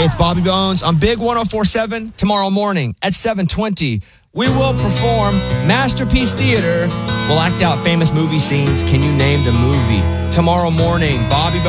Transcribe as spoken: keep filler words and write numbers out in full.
Hey, it's Bobby Bones on Big one oh four point seven. Tomorrow morning at seven twenty, we will perform Masterpiece Theater. We'll act out famous movie scenes. Can you name the movie? Tomorrow morning, Bobby Bones.